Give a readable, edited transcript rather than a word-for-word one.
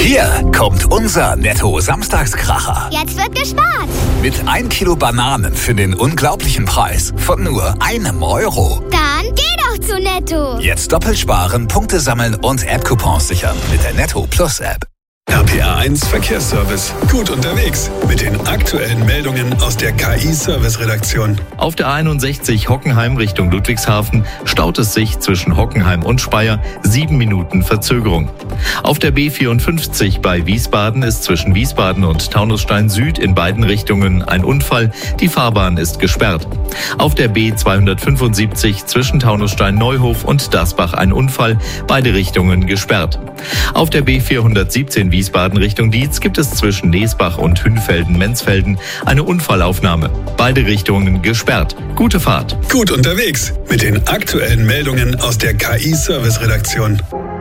Hier kommt unser Netto-Samstagskracher. Jetzt wird gespart. Mit 1 Kilo Bananen für den unglaublichen Preis von nur €1. Dann geh doch zu Netto. Jetzt doppelt sparen, Punkte sammeln und App-Coupons sichern mit der Netto Plus App. RPA 1 Verkehrsservice. Gut unterwegs mit den aktuellen Meldungen aus der KI-Service-Redaktion. Auf der A61 Hockenheim Richtung Ludwigshafen staut es sich zwischen Hockenheim und Speyer 7 Minuten Verzögerung. Auf der B54 bei Wiesbaden ist zwischen Wiesbaden und Taunusstein Süd in beiden Richtungen ein Unfall. Die Fahrbahn ist gesperrt. Auf der B275 zwischen Taunusstein Neuhof und Dasbach ein Unfall. Beide Richtungen gesperrt. Auf der B417 Wiesbaden Richtung Dietz gibt es zwischen Neesbach und Hünfelden-Menzfelden eine Unfallaufnahme. Beide Richtungen gesperrt. Gute Fahrt. Gut unterwegs mit den aktuellen Meldungen aus der KI-Service-Redaktion.